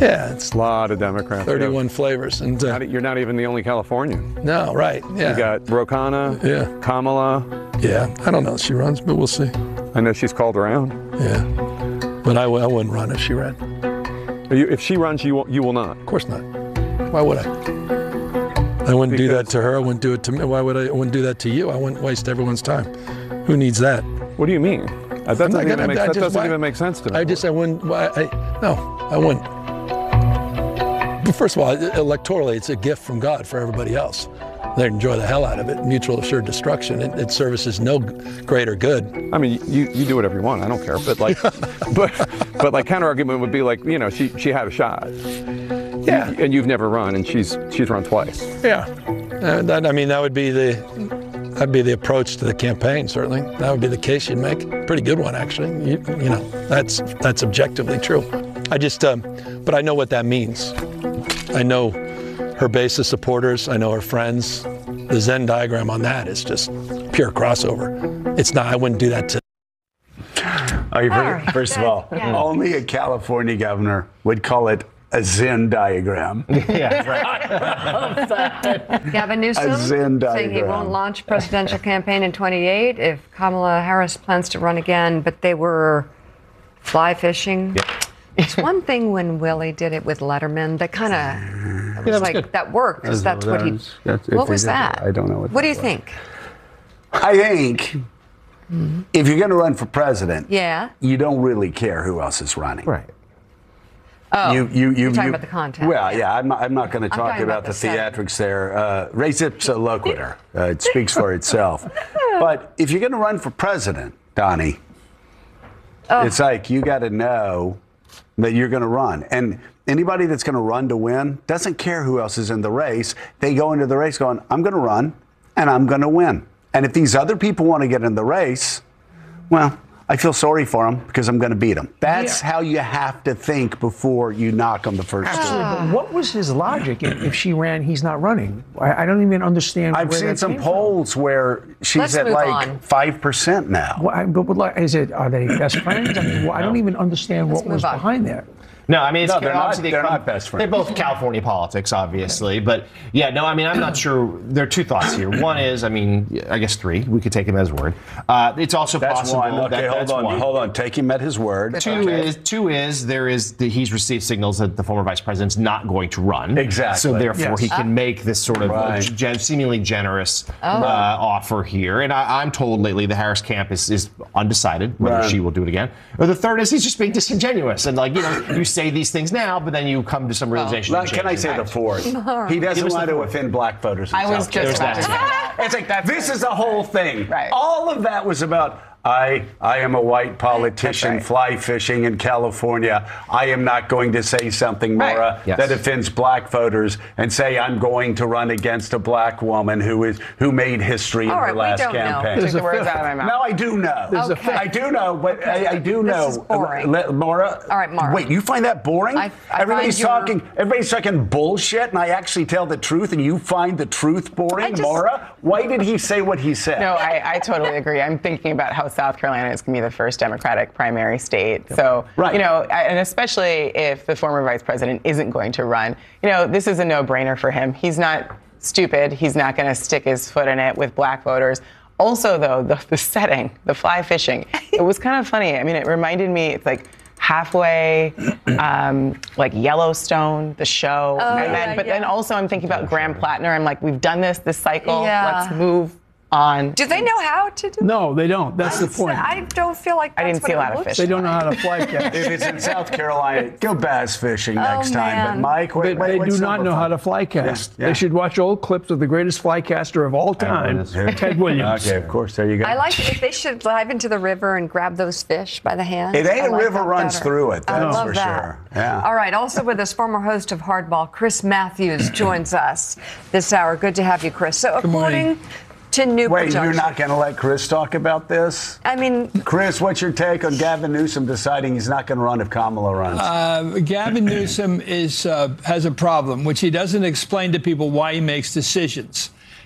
Yeah, it's a lot of Democrats. 31 flavors. And you're not even the only Californian. No, right. Yeah. You got Ro Khanna, yeah. Kamala. Yeah, I don't know if she runs, but we'll see. I know she's called around. Yeah, but I wouldn't run if she ran. If she runs, you will not? Of course not. Why would I? I wouldn't do that to her. I wouldn't do it to me. Why would I? I wouldn't do that to you. I wouldn't waste everyone's time. Who needs that? What do you mean? That doesn't even make sense to me. I wouldn't. No, I wouldn't. But first of all, electorally, it's a gift from God for everybody else. They enjoy the hell out of it. Mutual assured destruction. It services no greater good. I mean, you do whatever you want. I don't care. But like, but like counter argument would be like, she had a shot. Yeah. And you've never run, and she's run twice. Yeah. That would be the approach to the campaign. Certainly, that would be the case you'd make. Pretty good one, actually. That's objectively true. But I know what that means. I know her base of supporters. I know her friends. The Venn diagram on that is just pure crossover. It's not. I wouldn't do that to. First of all, only a California governor would call it a Venn diagram. Yeah, right. Gavin Newsom saying he won't launch presidential campaign in 28 if Kamala Harris plans to run again, but they were fly fishing. Yep. It's one thing when Willie did it with Letterman that kind of was like, that worked, because that's what he... What was that? I don't know what do you think? I think if you're going to run for president, you don't really care who else is running. Right. Oh, you're talking about the content. Well, I'm not going to talk about the theatrics there. Res ipsa loquitur. It speaks for itself. But if you're going to run for president, Donnie, it's like you got to know that you're going to run. And anybody that's going to run to win doesn't care who else is in the race. They go into the race going, I'm going to run and I'm going to win. And if these other people want to get in the race, well, I feel sorry for them because I'm going to beat them. That's how you have to think before you knock on the first door. Absolutely. But what was his logic? If she ran, he's not running. I don't even understand. I've seen some polls where she's at like 5% now. But are they best friends? I don't even understand what was behind there. No, I mean, they're not best friends. They're both California politics, obviously. But, I'm not sure. There are two thoughts here. One is, I guess three. We could take him at his word. It's also possible. Okay, hold on. Take him at his word. Two is he's received signals that the former vice president's not going to run. Exactly. So, therefore, he can make this sort of seemingly generous offer here. And I'm told lately the Harris camp is undecided whether she will do it again. Or the third is he's just being disingenuous. And, you say these things now, but then you come to some realization. Can I say the fourth? He doesn't want to offend black voters in South Carolina. Just about to say that. It's like this is the whole thing. Right. All of that was about I am a white politician fly fishing in California. I am not going to say something, Maura, that offends black voters and say I'm going to run against a black woman who made history in her last campaign. Took the words out of my mouth. No, I do know. I do know, but I do know. This is boring. Maura. All right, Maura. Wait, you find that boring? Everybody's talking bullshit, and I actually tell the truth, and you find the truth boring, Maura? Why did he say what he said? No, I totally agree. I'm thinking about how South Carolina is going to be the first Democratic primary state. So, and especially if the former vice president isn't going to run, this is a no-brainer for him. He's not stupid. He's not going to stick his foot in it with black voters. Also, though, the setting, the fly fishing, it was kind of funny. It reminded me, it's like halfway, like Yellowstone, the show. But then also I'm thinking about Graham Plattner. I'm like, we've done this cycle. Let's move on. Do they know how to do that? No, they don't. That's the point. I don't feel like that's I didn't see a lot of fish. They don't know how to fly cast. If it's in South Carolina, go bass fishing next time. But Mike, they do not know how to fly cast. They should watch old clips of the greatest fly caster of all time, Ted Williams. Okay, of course. There you go. I like it if they should dive into the river and grab those fish by the hand. It ain't a river runs through it. That's for that. sure. Yeah. All right. Also with us, former host of Hardball, Chris Matthews, joins us this hour. Good to have you, Chris. So according to new projections. Wait, you're not going to let Chris talk about this? Chris, what's your take on Gavin Newsom deciding he's not going to run if Kamala runs? Gavin Newsom has a problem, which he doesn't explain to people why he makes decisions.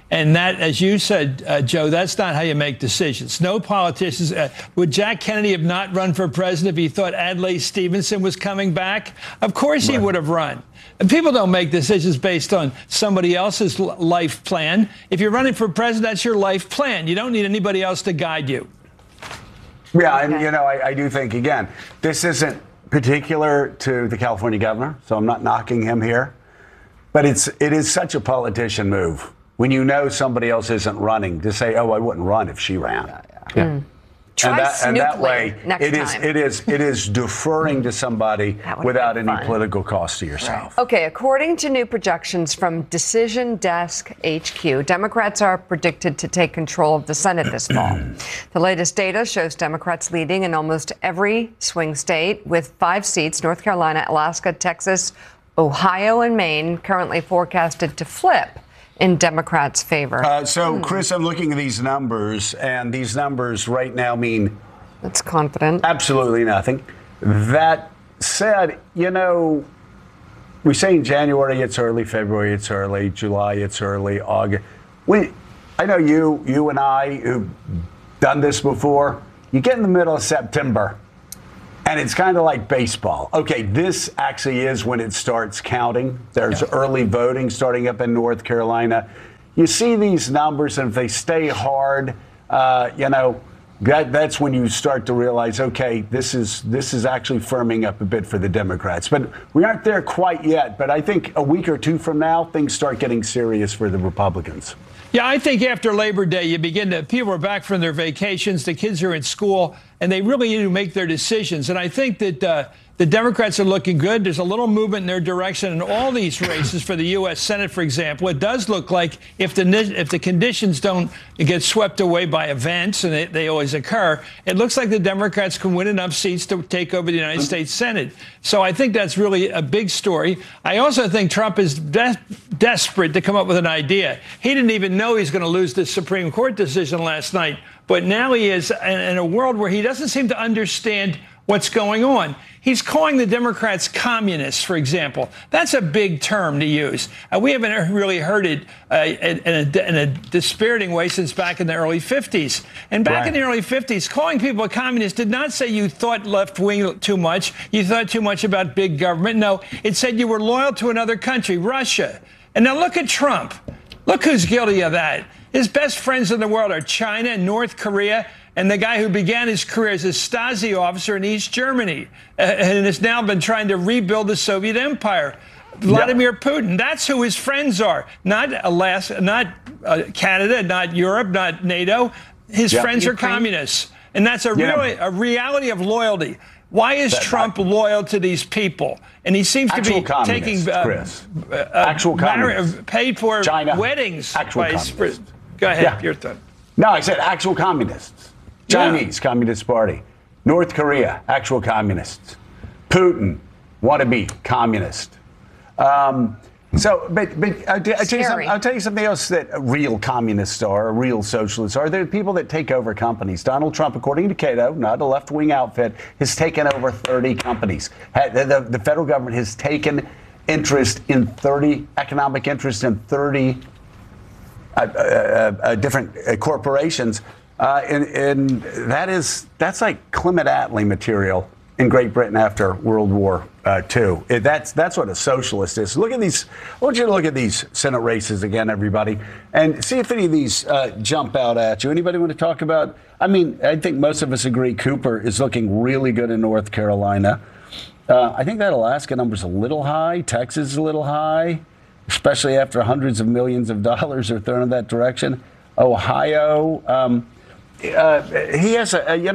And that, as you said, Joe, that's not how you make decisions. No politicians. Would Jack Kennedy have not run for president if he thought Adlai Stevenson was coming back? Of course he would have run. And people don't make decisions based on somebody else's life plan. If you're running for president, that's your life plan. You don't need anybody else to guide you. Yeah, and I do think, again, this isn't particular to the California governor, so I'm not knocking him here. But it is such a politician move when you know somebody else isn't running to say, "Oh, I wouldn't run if she ran." Yeah. And that way, it is deferring to somebody without any political cost to yourself. Right. Okay, according to new projections from Decision Desk HQ, Democrats are predicted to take control of the Senate this fall. The latest data shows Democrats leading in almost every swing state, with 5 seats: North Carolina, Alaska, Texas, Ohio, and Maine, currently forecasted to flip in Democrats' favor. So, Chris, I'm looking at these numbers, and these numbers right now mean... That's confident. Absolutely nothing. That said, we say in January it's early, February it's early, July it's early, August. I know you and I, who've done this before, you get in the middle of September, and it's kind of like baseball. Okay, this actually is when it starts counting. There's early voting starting up in North Carolina. You see these numbers, and if they stay hard, that's when you start to realize, okay, this is actually firming up a bit for the Democrats. But we aren't there quite yet. But I think a week or two from now, things start getting serious for the Republicans. Yeah, I think after Labor Day, people are back from their vacations, the kids are in school, and they really need to make their decisions. And I think that the Democrats are looking good. There's a little movement in their direction in all these races for the U.S. Senate, for example. It does look like if the conditions don't get swept away by events, and they always occur, it looks like the Democrats can win enough seats to take over the United States Senate. So I think that's really a big story. I also think Trump is desperate to come up with an idea. He didn't even know he's going to lose this Supreme Court decision last night. But now he is in a world where he doesn't seem to understand what's going on. He's calling the Democrats communists, for example. That's a big term to use. We haven't really heard it in a dispiriting way since back in the early 50s. And back in the early 50s, calling people a communist did not say you thought left-wing too much, you thought too much about big government. No, it said you were loyal to another country, Russia. And now look at Trump. Look who's guilty of that. His best friends in the world are China and North Korea, and the guy who began his career as a Stasi officer in East Germany and has now been trying to rebuild the Soviet Empire. Vladimir Putin, that's who his friends are. Not Alaska, not Canada, not Europe, not NATO. His friends are communists. And that's a reality of loyalty. Why is Trump loyal to these people? And he seems to be taking paid for China, weddings. Actual communists. Go ahead, your thought. No, I said actual communists. Chinese Communist Party. North Korea, actual communists. Putin, wannabe communist. But I'll tell you something else that real communists are, real socialists are. They're people that take over companies. Donald Trump, according to Cato, not a left-wing outfit, has taken over 30 companies. The federal government has taken economic interest in 30 different corporations. And that's like Clement Attlee material in Great Britain after World War II. That's what a socialist is. Look at these. I want you to look at these Senate races again, everybody, and see if any of these jump out at you. Anybody want to talk about? I mean, I think most of us agree Cooper is looking really good in North Carolina. I think that Alaska number's a little high. Texas is a little high, especially after hundreds of millions of dollars are thrown in that direction. Ohio. He has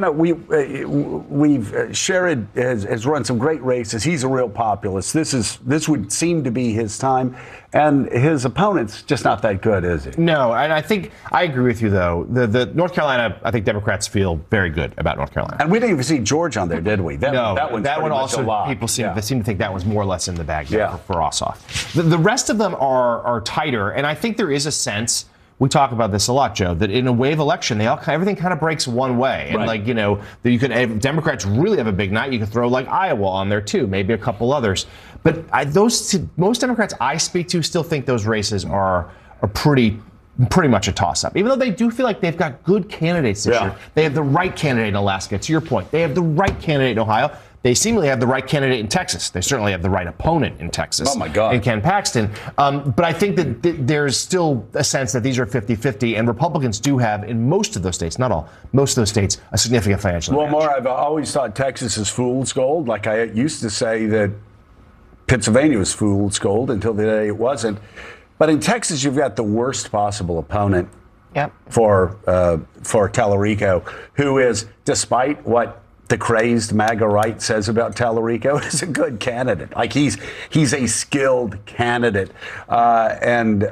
Sherrod has run some great races. He's a real populist. This would seem to be his time, and his opponent's just not that good, is he? No, and I think I agree with you though. The North Carolina, I think Democrats feel very good about North Carolina. And we didn't even see George on there, did we? That one also people seem to think that was more or less in the bag for Ossoff. The rest of them are tighter, and I think there is a sense. We talk about this a lot, Joe, that in a wave election, everything kind of breaks one way. And you could, if Democrats really have a big night, you could throw like Iowa on there too, maybe a couple others. But most Democrats I speak to still think those races are pretty pretty much a toss-up. Even though they do feel like they've got good candidates this year. They have the right candidate in Alaska, to your point. They have the right candidate in Ohio. They seemingly have the right candidate in Texas. They certainly have the right opponent in Texas. Oh, my God. In Ken Paxton. But I think that there's still a sense that these are 50-50, and Republicans do have, in most of those states, not all, most of those states, a significant financial advantage. Well, I've always thought Texas is fool's gold. Like I used to say that Pennsylvania was fool's gold until the day it wasn't. But in Texas, you've got the worst possible opponent for Tallarico, who is, despite what the crazed MAGA right says about Tallarico, is a good candidate. Like he's a skilled candidate, and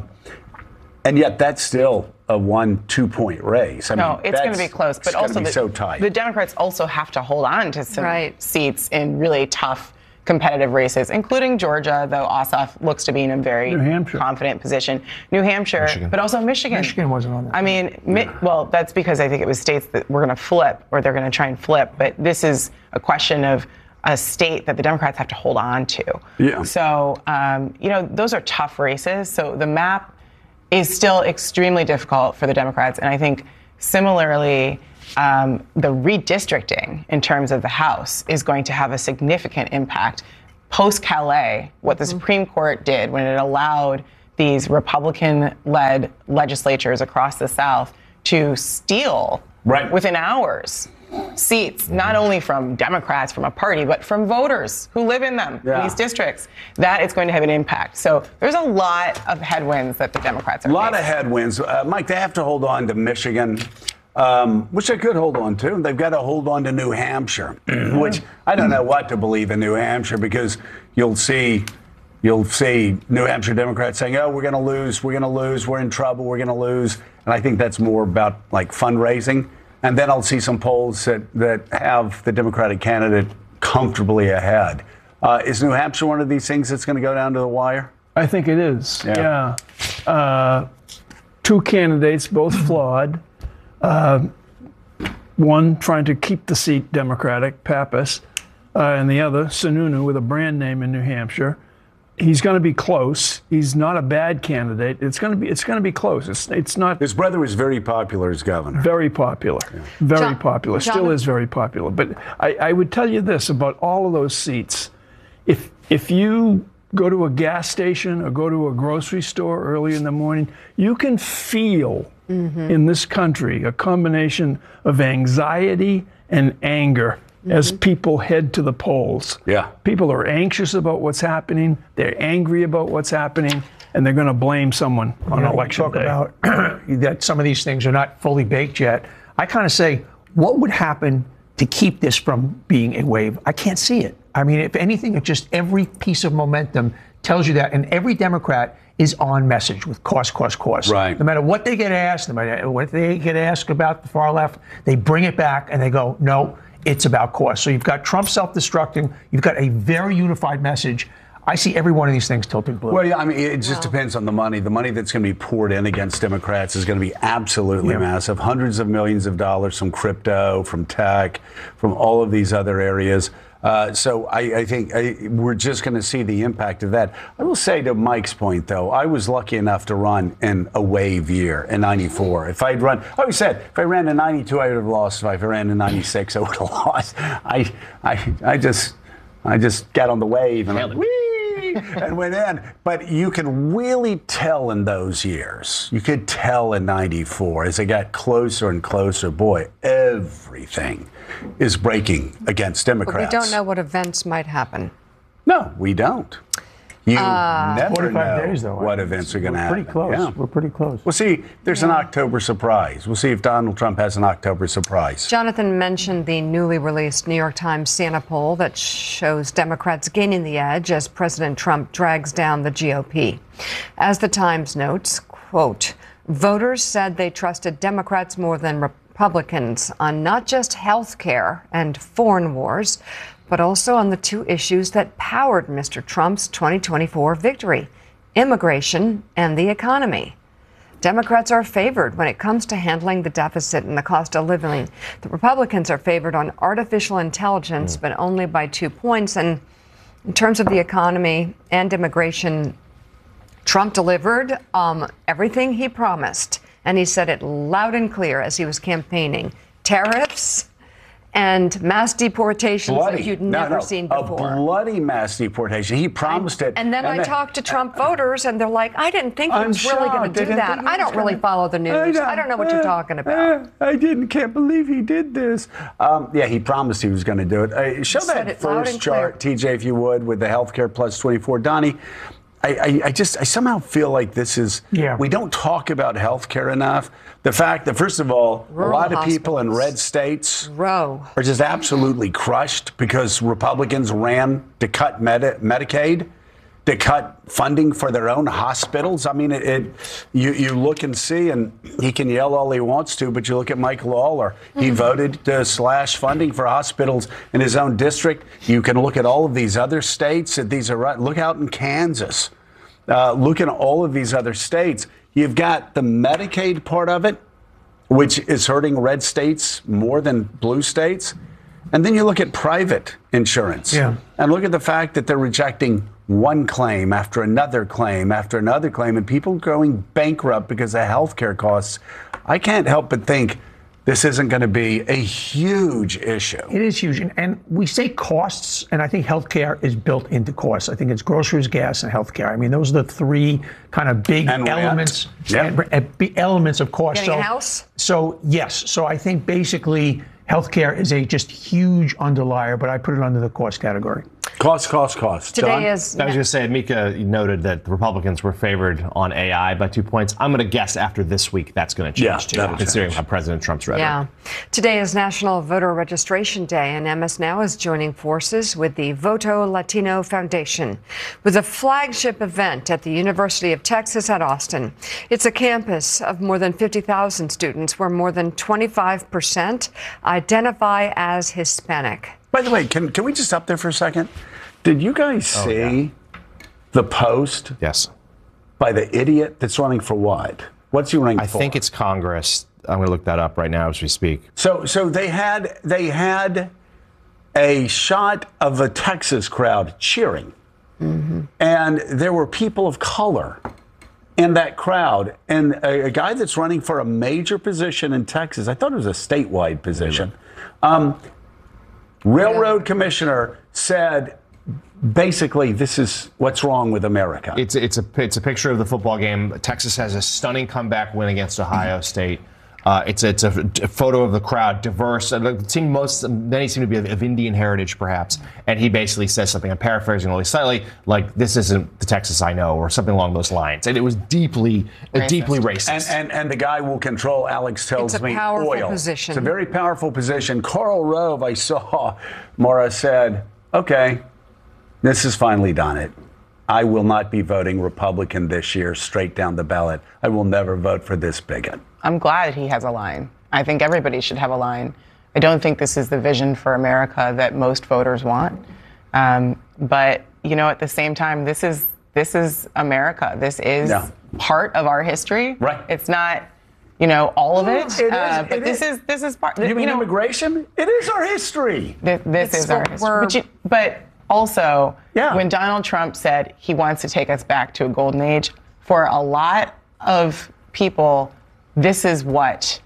yet that's still a 1-2 point race. No, it's going to be close, but also so tight. The Democrats also have to hold on to some seats in really tough competitive races, including Georgia, though Ossoff looks to be in a very confident position. New Hampshire, Michigan. But also Michigan. Michigan wasn't on there. I mean, well, that's because I think it was states that were going to flip, or they're going to try and flip. But this is a question of a state that the Democrats have to hold on to. Yeah. So, those are tough races. So the map is still extremely difficult for the Democrats. And I think similarly, the redistricting in terms of the House is going to have a significant impact. Post-Calais, what the Supreme Court did when it allowed these Republican-led legislatures across the South to steal within hours seats, not only from Democrats, from a party, but from voters who live in them, in these districts, that it's going to have an impact. So there's a lot of headwinds that the Democrats are facing. A lot of headwinds. Mike, they have to hold on to Michigan, which they could hold on to. They've got to hold on to New Hampshire, which I don't know what to believe in New Hampshire, because you'll see New Hampshire Democrats saying, oh, we're going to lose, we're in trouble, we're going to lose. And I think that's more about like fundraising. And then I'll see some polls that have the Democratic candidate comfortably ahead. Is New Hampshire one of these things that's going to go down to the wire? I think it is. Yeah. Two candidates, both flawed. One trying to keep the seat Democratic, Pappas, and the other, Sununu, with a brand name in New Hampshire. He's going to be close. He's not a bad candidate. It's going to be close. It's not. His brother was very popular as governor. Very popular. Yeah. Very popular. Still is very popular. But I would tell you this about all of those seats. If you go to a gas station or go to a grocery store early in the morning, you can feel in this country a combination of anxiety and anger as people head to the polls. Yeah. People are anxious about what's happening. They're angry about what's happening, and they're going to blame someone on election day. Talk about that some of these things are not fully baked yet. I kind of say, what would happen to keep this from being a wave? I can't see it. I mean, if anything, it's just every piece of momentum tells you that, and every Democrat is on message with cost. Right. No matter what they get asked, no matter what they get asked about the far left, they bring it back and they go, no, it's about cost. So you've got Trump self-destructing. You've got a very unified message. I see every one of these things tilted blue. Well, yeah, I mean, it just depends on the money. The money that's going to be poured in against Democrats is going to be absolutely massive. Hundreds of millions of dollars from crypto, from tech, from all of these other areas. So I think we're just going to see the impact of that. I will say, to Mike's point, though, I was lucky enough to run in a wave year in '94. If I'd run, I always said, if I ran in '92, I would have lost. If I ran in '96, I would have lost. I just got on the wave and and went in. But you can really tell in those years. You could tell in '94 as it got closer and closer. Boy, everything is breaking against Democrats. But we don't know what events might happen. No, we don't. You never 45 know days, though, what events are going to happen. Pretty close. Yeah. We're pretty close. We'll see. There's an October surprise. We'll see if Donald Trump has an October surprise. Jonathan mentioned the newly released New York Times Santa poll that shows Democrats gaining the edge as President Trump drags down the GOP. As the Times notes, quote, voters said they trusted Democrats more than Republicans on not just health care and foreign wars, but also on the two issues that powered Mr. Trump's 2024 victory, immigration and the economy. Democrats are favored when it comes to handling the deficit and the cost of living. The Republicans are favored on artificial intelligence, but only by 2 points. And in terms of the economy and immigration, Trump delivered everything he promised, and he said it loud and clear as he was campaigning. Tariffs and mass deportations that you'd never seen before. A bloody mass deportation. He promised it. And then I talked to Trump voters, and they're like, I didn't think he was really going to do that. I don't really follow the news. I don't know what you're talking about. Can't believe he did this. He promised he was going to do it. Show that first chart, TJ, if you would, with the healthcare plus 24. Donnie, I somehow feel like this is, we don't talk about healthcare enough. The fact that, first of all, a lot of people in red states are just absolutely crushed because Republicans ran to cut Medicaid, to cut funding for their own hospitals. I mean, you look and see, and he can yell all he wants to, but you look at Mike Lawler. He voted to slash funding for hospitals in his own district. You can look at all of these other states. Look out in Kansas. Look at all of these other states. You've got the Medicaid part of it, which is hurting red states more than blue states. And then you look at private insurance. And look at the fact that they're rejecting one claim after another claim after another claim, and people going bankrupt because of health care costs. I can't help but think this isn't going to be a huge issue. It is huge. And we say costs, and I think healthcare is built into costs. I think it's groceries, gas, and healthcare. I mean, those are the three kind of big elements elements of cost. Getting a house? So, yes. So I think basically healthcare is a just huge underlier, but I put it under the cost category. Cost. Today is. I was going to say, Mika noted that the Republicans were favored on AI by 2 points. I'm going to guess after this week that's going to change too, considering how President Trump's rhetoric. Yeah. Today is National Voter Registration Day, and MS Now is joining forces with the Voto Latino Foundation with a flagship event at the University of Texas at Austin. It's a campus of more than 50,000 students where more than 25% identify as Hispanic. By the way, can we just stop there for a second? Did you guys see the post? Yes. By the idiot that's running for what? What's he running for? I think it's Congress. I'm going to look that up right now as we speak. So they had a shot of a Texas crowd cheering, and there were people of color in that crowd, and a guy that's running for a major position in Texas. I thought it was a statewide position. Railroad commissioner said, basically, this is what's wrong with America. It's a picture of the football game. Texas has a stunning comeback win against Ohio State. It's a photo of the crowd, diverse. Many seem to be of Indian heritage, perhaps. And he basically says something, I'm paraphrasing only slightly, like, this isn't the Texas I know, or something along those lines. And it was deeply racist. And the guy will control, Alex tells me, oil. It's a powerful position. It's a very powerful position. Karl Rove, I saw, Maura said, okay, this has finally done it. I will not be voting Republican this year, straight down the ballot. I will never vote for this bigot. I'm glad he has a line. I think everybody should have a line. I don't think this is the vision for America that most voters want. But, at the same time, this is America. This is part of our history. Right. It's not, all of it. But this is part. You mean immigration? It is our history. This is our history. But also, when Donald Trump said he wants to take us back to a golden age, for a lot of people, this is what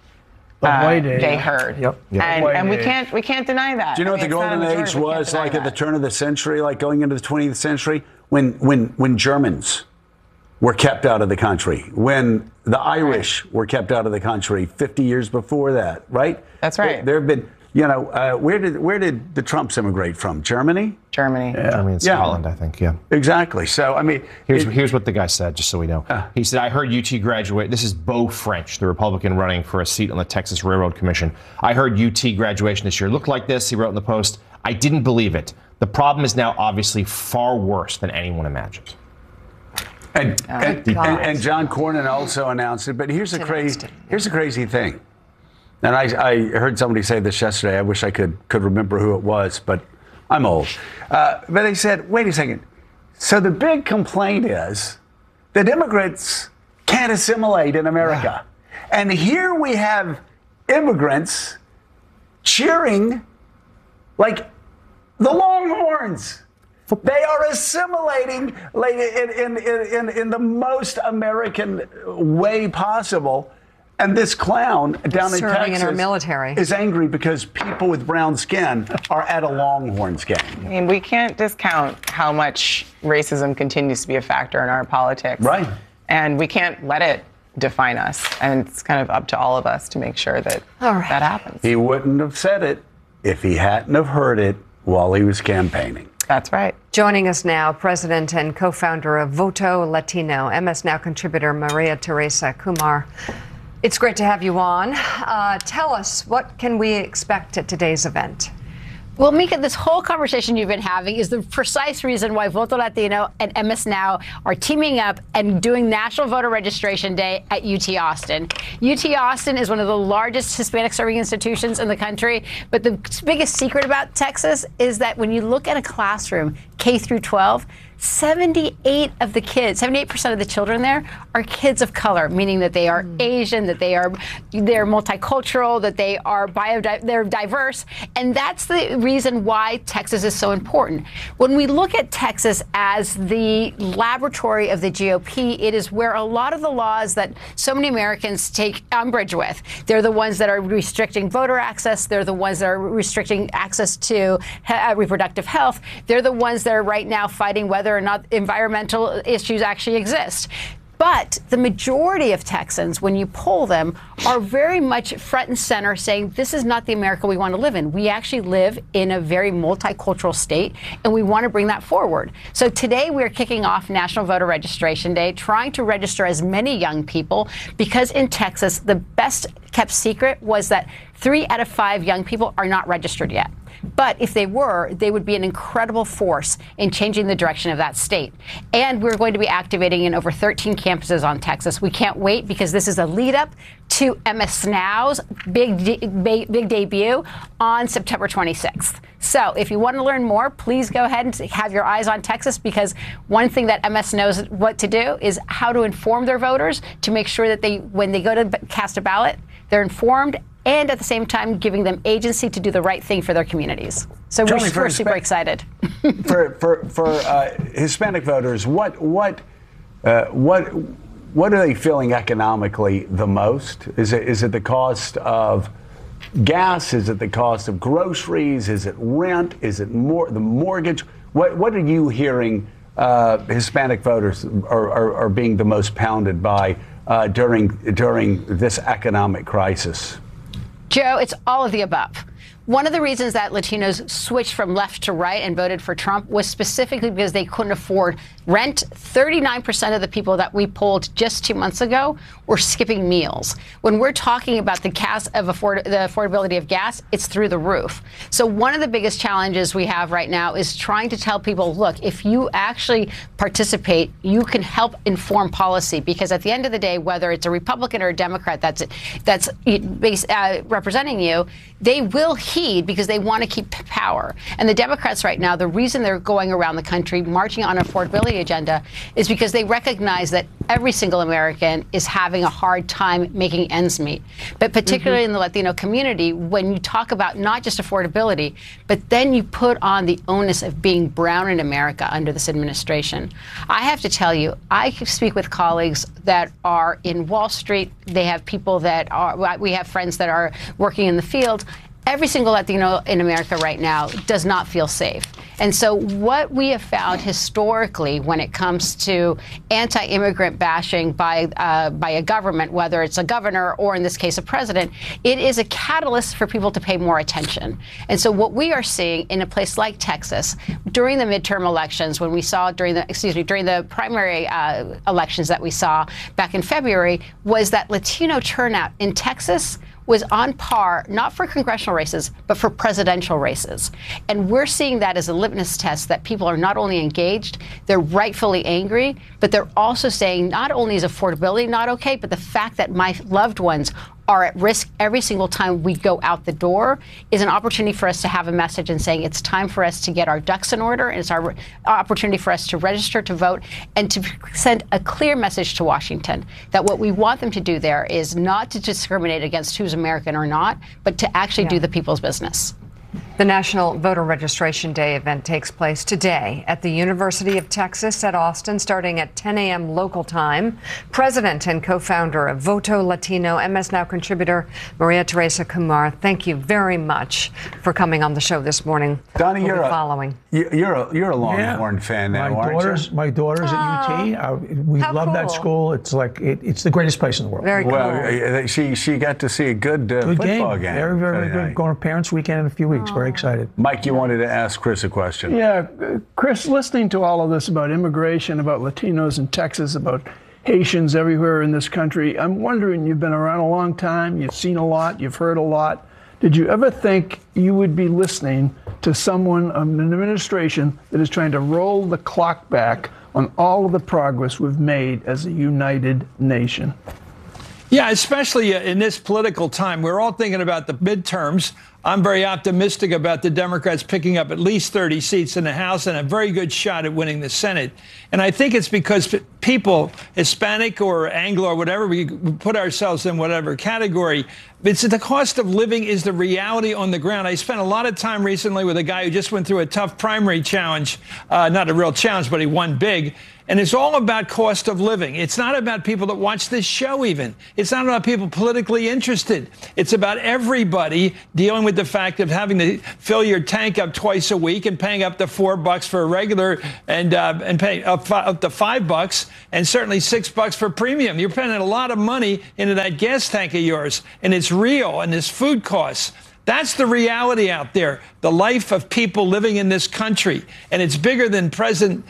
they heard. And we can't deny that. Do you know what the golden age was like at the turn of the century, like going into the 20th century? When Germans were kept out of the country, when the Irish were kept out of the country 50 years before that, right? That's right. There have been, where did the Trumps immigrate from? Germany? Germany. Germany and Scotland, I think, Exactly. So, I mean... Here's what the guy said, just so we know. He said, I heard UT graduate. This is Beau French, the Republican running for a seat on the Texas Railroad Commission. I heard UT graduation this year looked like this, he wrote in the Post. I didn't believe it. The problem is now obviously far worse than anyone imagined. And John Cornyn also announced it, but here's a crazy thing. And I heard somebody say this yesterday. I wish I could remember who it was, but I'm old. But they said, wait a second. So the big complaint is that immigrants can't assimilate in America. And here we have immigrants cheering like the Longhorns. They are assimilating in the most American way possible. And this clown down in Texas in our military is angry because people with brown skin are at a Longhorns game. I mean, we can't discount how much racism continues to be a factor in our politics. Right. And we can't let it define us. And it's kind of up to all of us to make sure that that happens. He wouldn't have said it if he hadn't have heard it while he was campaigning. That's right. Joining us now, president and co-founder of Voto Latino, MS Now contributor Maria Teresa Kumar. It's great to have you on. Tell us, what can we expect at today's event? Well, Mika, this whole conversation you've been having is the precise reason why Voto Latino and MS Now are teaming up and doing National Voter Registration Day at UT Austin. UT Austin is one of the largest Hispanic serving institutions in the country. But the biggest secret about Texas is that when you look at a classroom, K through 12, 78% of the children there are kids of color, meaning that they are Asian, that they're multicultural, that they're diverse, and that's the reason why Texas is so important. When we look at Texas as the laboratory of the GOP, it is where a lot of the laws that so many Americans take umbrage with. They're the ones that are restricting voter access. They're the ones that are restricting access to reproductive health. They're the ones that are right now fighting whether or not environmental issues actually exist. But the majority of Texans, when you poll them, are very much front and center saying this is not the America we want to live in. We actually live in a very multicultural state, and we want to bring that forward. So today we're kicking off National Voter Registration Day, trying to register as many young people, because in Texas, the best kept secret was that 3 out of 5 young people are not registered yet. But if they were, they would be an incredible force in changing the direction of that state. And we're going to be activating in over 13 campuses on Texas. We can't wait, because this is a lead up to MS Now's big debut on September 26th. So if you want to learn more, please go ahead and have your eyes on Texas, because one thing that MS knows what to do is how to inform their voters to make sure that when they go to cast a ballot, they're informed, and at the same time giving them agency to do the right thing for their communities. So we're super excited. for Hispanic voters, what are they feeling economically the most? Is it the cost of gas? Is it the cost of groceries? Is it rent? Is it the mortgage? What are you hearing Hispanic voters are being the most pounded by during this economic crisis? Joe, it's all of the above. One of the reasons that Latinos switched from left to right and voted for Trump was specifically because they couldn't afford rent. 39% of the people that we polled just 2 months ago were skipping meals. When we're talking about the affordability of gas, it's through the roof. So one of the biggest challenges we have right now is trying to tell people, look, if you actually participate, you can help inform policy, because at the end of the day, whether it's a Republican or a Democrat that's representing you, they will heed, because they want to keep power. And the Democrats right now, the reason they're going around the country marching on an affordability agenda is because they recognize that every single American is having a hard time making ends meet. But particularly in the Latino community, when you talk about not just affordability, but then you put on the onus of being brown in America under this administration. I have to tell you, I speak with colleagues that are in Wall Street. They have people we have friends that are working in the field. Every single Latino in America right now does not feel safe. And so what we have found historically when it comes to anti-immigrant bashing by a government, whether it's a governor or in this case a president, it is a catalyst for people to pay more attention. And so what we are seeing in a place like Texas during the midterm elections, when we saw during the primary elections that we saw back in February, was that Latino turnout in Texas was on par, not for congressional races, but for presidential races. And we're seeing that as a litmus test that people are not only engaged, they're rightfully angry, but they're also saying not only is affordability not okay, but the fact that my loved ones are at risk every single time we go out the door is an opportunity for us to have a message and saying it's time for us to get our ducks in order, and it's our opportunity for us to register to vote and to send a clear message to Washington that what we want them to do there is not to discriminate against who's American or not, but to actually do the people's business. The National Voter Registration Day event takes place today at the University of Texas at Austin, starting at 10 a.m. local time. President and co-founder of Voto Latino, MS Now contributor Maria Teresa Kumar, thank you very much for coming on the show this morning. Donnie, you're following. You're a Longhorn fan now, aren't you? My daughter's at UT. We love that school. It's like it's the greatest place in the world. Very cool. Well, she got to see a good football game. Very, very good. Going to Parents Weekend in a few weeks. Very excited. Mike, you wanted to ask Chris a question. Yeah, Chris, listening to all of this about immigration, about Latinos in Texas, about Haitians everywhere in this country, I'm wondering, you've been around a long time, you've seen a lot, you've heard a lot. Did you ever think you would be listening to someone, an administration that is trying to roll the clock back on all of the progress we've made as a united nation? Yeah, especially in this political time. We're all thinking about the midterms. I'm very optimistic about the Democrats picking up at least 30 seats in the House and a very good shot at winning the Senate. And I think it's because people, Hispanic or Anglo or whatever, we put ourselves in whatever category, it's the cost of living is the reality on the ground. I spent a lot of time recently with a guy who just went through a tough primary challenge, not a real challenge, but he won big. And it's all about cost of living. It's not about people that watch this show even. It's not about people politically interested. It's about everybody dealing with the fact of having to fill your tank up twice a week and paying up to $4 for a regular and paying up to $5 and certainly $6 for premium. You're paying a lot of money into that gas tank of yours, and it's real, and there's food costs. That's the reality out there, the life of people living in this country. And it's bigger than President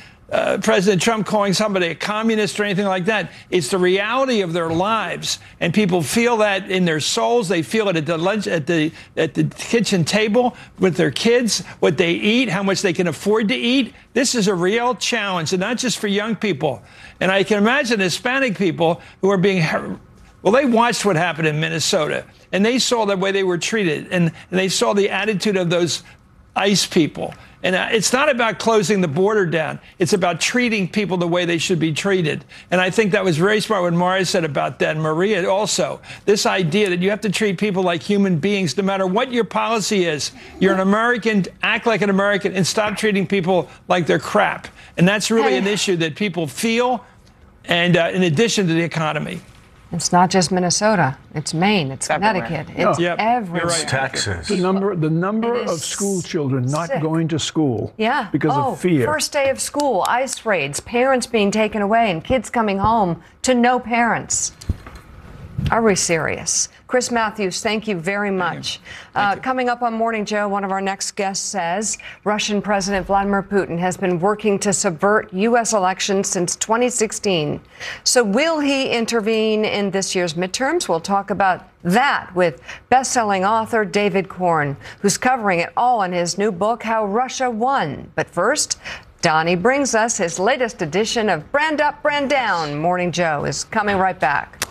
Trump calling somebody a communist or anything like that. It's the reality of their lives, and people feel that in their souls. They feel it at the lunch, at the kitchen table with their kids, what they eat, how much they can afford to eat. This is a real challenge, and not just for young people. And I can imagine Hispanic people who are being, well, they watched what happened in Minnesota, and they saw the way they were treated, and they saw the attitude of those ICE people. And it's not about closing the border down. It's about treating people the way they should be treated. And I think that was very smart what Maria said about that. And Maria also, this idea that you have to treat people like human beings, no matter what your policy is. You're an American, act like an American, and stop treating people like they're crap. And that's really an issue that people feel, and in addition to the economy. It's not just Minnesota. It's Maine. It's Connecticut. It's everywhere. It's Texas. The number of school children not going to school because of fear. First day of school, ICE raids, parents being taken away, and kids coming home to no parents. Are we serious? Chris Matthews, thank you very much. Coming up on Morning Joe, one of our next guests says Russian President Vladimir Putin has been working to subvert U.S. elections since 2016. So will he intervene in this year's midterms? We'll talk about that with best-selling author David Corn, who's covering it all in his new book, How Russia Won. But first, Donnie brings us his latest edition of Brand Up, Brand Down. Morning Joe is coming right back.